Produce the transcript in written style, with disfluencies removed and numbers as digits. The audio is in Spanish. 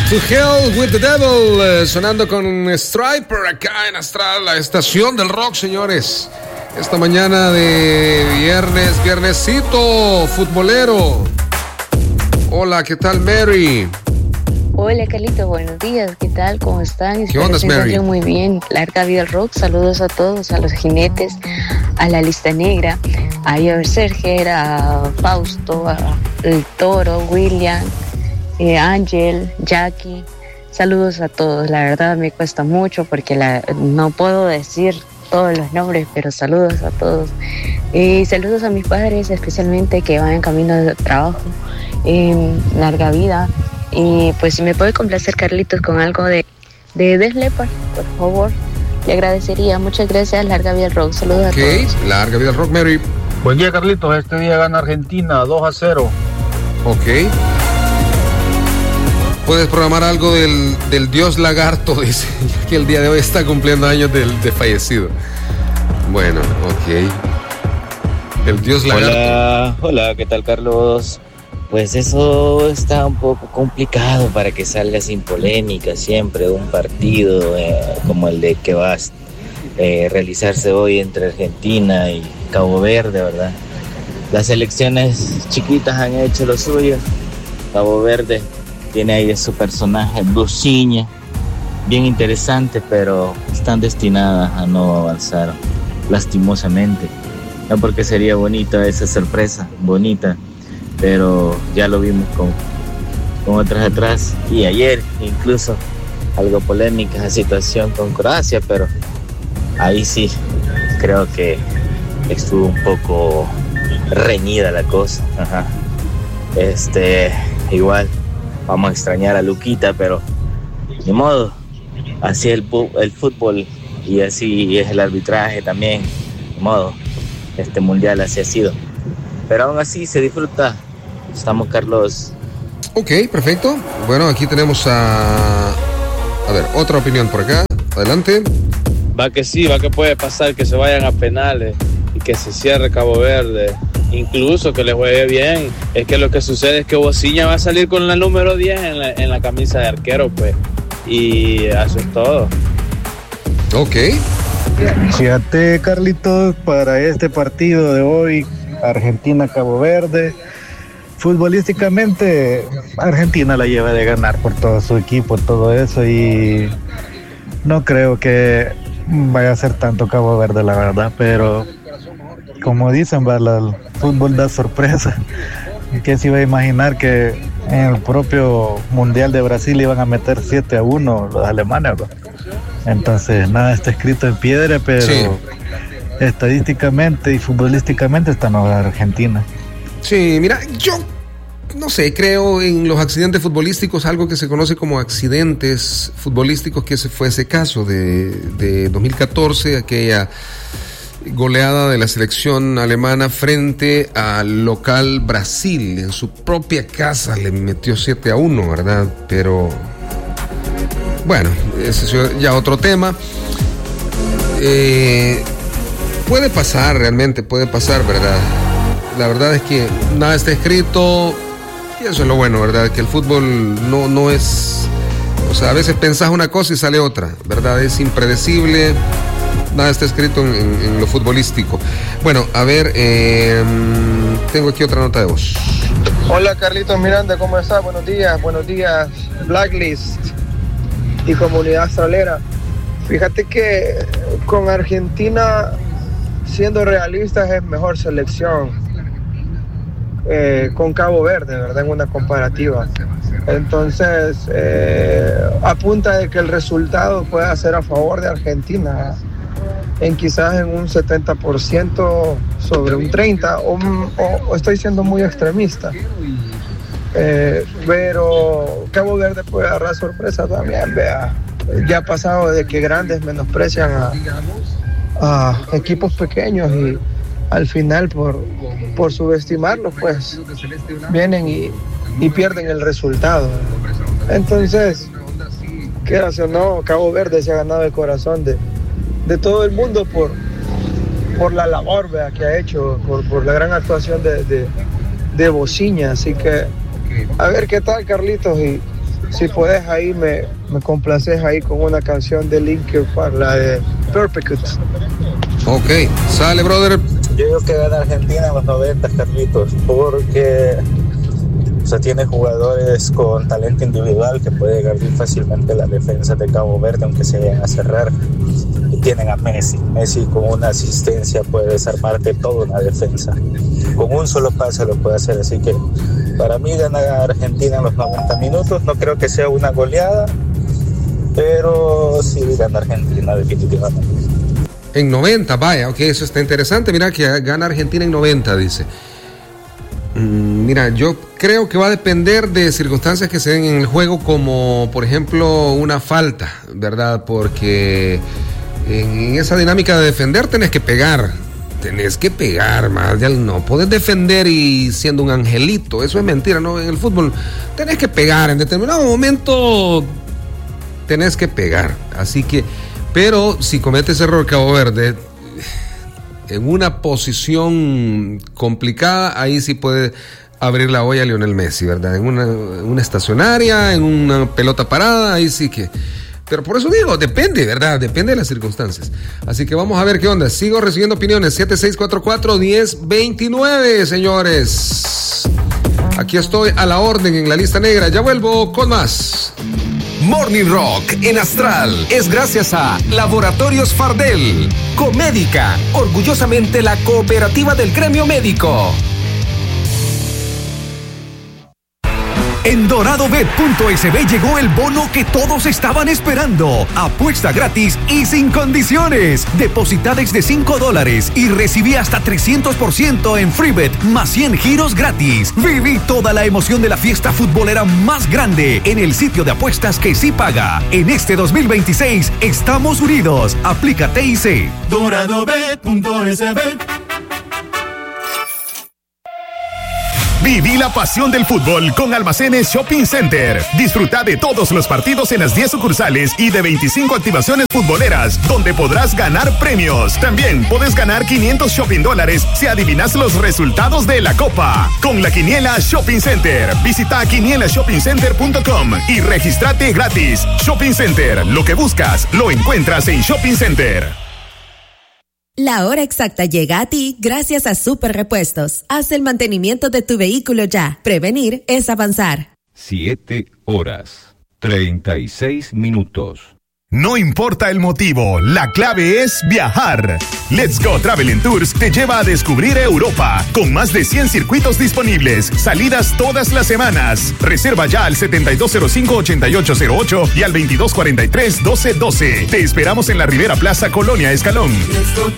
To Hell with the Devil, sonando con Striper acá en Astral, la estación del rock, señores. Esta mañana de viernesito futbolero. Hola, ¿qué tal, Mary? Hola, Carlitos, buenos días, ¿qué tal? ¿Cómo están? ¿Qué onda, Mary? Muy bien, larga vida al rock, saludos a todos, a los jinetes, a la lista negra, a Serger, a Fausto, a El Toro, William, Ángel, Jackie, saludos a todos. La verdad me cuesta mucho porque no puedo decir todos los nombres, pero saludos a todos. Saludos a mis padres, especialmente que van en camino de trabajo. Larga vida. Y pues si me puede complacer, Carlitos, con algo de Def Leppard, por favor, le agradecería. Muchas gracias, larga vida al rock. Saludos a todos. Larga vida al rock, Mary. Buen día, Carlitos. Este día gana Argentina 2-0. Ok. Puedes programar algo del dios lagarto, dice, que el día de hoy está cumpliendo años de fallecido. Bueno, ok. El dios lagarto. Hola, ¿qué tal, Carlos? Pues eso está un poco complicado para que salga sin polémica siempre un partido como el de que va a realizarse hoy entre Argentina y Cabo Verde, ¿verdad? Las selecciones chiquitas han hecho lo suyo. Cabo Verde tiene ahí su personaje, Bruciña, bien interesante, pero están destinadas a no avanzar, lastimosamente. No porque sería bonita esa sorpresa, bonita, pero ya lo vimos con otras atrás. Y ayer incluso algo polémica la situación con Croacia, pero ahí sí creo que estuvo un poco reñida la cosa. Ajá. Igual vamos a extrañar a Luquita, pero ni modo, así es el fútbol y así es el arbitraje también, ni modo, este mundial así ha sido, pero aún así se disfruta. Estamos, Carlos. Ok, perfecto. Bueno, aquí tenemos a ver, otra opinión por acá, adelante. Va que sí, va que puede pasar que se vayan a penales y que se cierre Cabo Verde, incluso que le juegue bien. Es que lo que sucede es que Bociña va a salir con la número 10 en la camisa de arquero, pues, y eso es todo. Ok. Fíjate, Carlitos, para este partido de hoy, Argentina-Cabo Verde, futbolísticamente Argentina la lleva de ganar por todo su equipo, todo eso, y no creo que vaya a ser tanto Cabo Verde, la verdad, pero como dicen, el fútbol da sorpresa. ¿Quién se iba a imaginar que en el propio Mundial de Brasil iban a meter 7-1 los alemanes, ¿verdad? Entonces nada está escrito en piedra, pero sí, estadísticamente y futbolísticamente está mejor Argentina. Sí, mira, yo no sé, creo en los accidentes futbolísticos, algo que se conoce como accidentes futbolísticos, que ese fue ese caso de 2014, aquella goleada de la selección alemana frente al local Brasil. En su propia casa le metió 7-1, ¿verdad? Pero bueno, ese es ya otro tema. Puede pasar, realmente puede pasar, ¿verdad? La verdad es que nada está escrito, y eso es lo bueno, ¿verdad? Que el fútbol no es... O sea, a veces pensás una cosa y sale otra, ¿verdad? Es impredecible, nada está escrito en lo futbolístico. Bueno, a ver, tengo aquí otra nota de voz. Hola, Carlitos Miranda, ¿cómo estás? Buenos días, Blacklist y comunidad astralera. Fíjate que con Argentina, siendo realistas, es mejor selección con Cabo Verde, ¿verdad? En una comparativa. Entonces, apunta de que el resultado pueda ser a favor de Argentina, quizás en un 70% sobre un 30%, o estoy siendo muy extremista. Pero Cabo Verde puede agarrar sorpresa también, vea. Ya ha pasado de que grandes menosprecian a equipos pequeños y al final por subestimarlos, pues vienen y pierden el resultado. Entonces, quieras o no, Cabo Verde se ha ganado el corazón de todo el mundo por la labor, vea, que ha hecho, por la gran actuación de Bociña. Así que a ver qué tal, Carlitos, si puedes ahí me complaces ahí con una canción de Linkin Park, la de Perfect. Ok, sale, brother. Yo digo que gana Argentina en los 90, Carlitos, porque tiene jugadores con talento individual que puede ganar fácilmente las defensas de Cabo Verde, aunque se vayan a cerrar. Y tienen a Messi con una asistencia puede desarmarte toda una defensa. Con un solo pase lo puede hacer, así que para mí gana Argentina en los 90 minutos. No creo que sea una goleada, pero sí gana Argentina definitivamente. En 90, vaya, ok, eso está interesante. Mira que gana Argentina en 90, dice. Mira, yo creo que va a depender de circunstancias que se den en el juego, como por ejemplo una falta, ¿verdad? Porque en esa dinámica de defender tenés que pegar, más, no podés defender y siendo un angelito, eso es mentira, ¿no? En el fútbol tenés que pegar, en determinado momento tenés que pegar, así que, pero si cometes error Cabo Verde en una posición complicada, ahí sí puede abrir la olla a Lionel Messi, ¿verdad? En una estacionaria, en una pelota parada, ahí sí que... Pero por eso digo, depende, ¿verdad? Depende de las circunstancias. Así que vamos a ver qué onda. Sigo recibiendo opiniones. 7644-1029, señores. Aquí estoy a la orden en la lista negra. Ya vuelvo con más. Morning Rock en Astral es gracias a Laboratorios Fardel, Comédica, orgullosamente la cooperativa del gremio médico. En DoradoBet.sb llegó el bono que todos estaban esperando. Apuesta gratis y sin condiciones. Deposita desde $5 y recibí hasta 300% en FreeBet más 100 giros gratis. Viví toda la emoción de la fiesta futbolera más grande en el sitio de apuestas que sí paga. En este 2026 estamos unidos. Aplica TIC. DoradoBet.sb. Viví la pasión del fútbol con Almacenes Shopping Center. Disfruta de todos los partidos en las 10 sucursales y de 25 activaciones futboleras, donde podrás ganar premios. También puedes ganar $500 shopping si adivinas los resultados de la Copa. Con la Quiniela Shopping Center. Visita quinielashoppincenter.com y regístrate gratis. Shopping Center, lo que buscas, lo encuentras en Shopping Center. La hora exacta llega a ti gracias a Super Repuestos. Haz el mantenimiento de tu vehículo ya. Prevenir es avanzar. 7:36. No importa el motivo, la clave es viajar. Let's Go Travel & Tours te lleva a descubrir Europa, con más de 100 circuitos disponibles, salidas todas las semanas. Reserva ya al 7205-8808 y al 2243-1212. Te esperamos en la Rivera Plaza, Colonia Escalón.